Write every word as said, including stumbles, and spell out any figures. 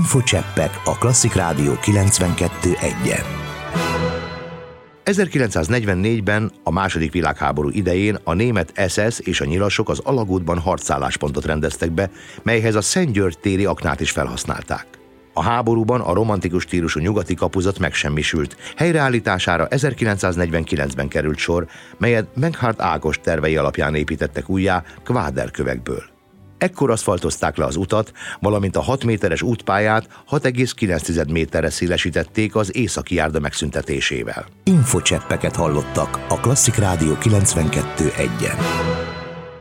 Infocseppek a Klasszik Rádió kilencvenkettő egyen. ezerkilencszáznegyvennégyben, a második világháború idején a német es es és a nyilasok az alagútban harcálláspontot rendeztek be, melyhez a Szent György téri aknát is felhasználták. A háborúban a romantikus stílusú nyugati kapuzat megsemmisült, helyreállítására ezerkilencszáznegyvenkilencben került sor, melyet Meghart Ágost tervei alapján építettek újjá kváderkövekből. Ekkor aszfaltozták le az utat, valamint a hat méteres útpályát hat egész kilenc méterre szélesítették az északi járda megszüntetésével. Infocseppeket hallottak a Klasszik Rádió kilencvenkettő egyen.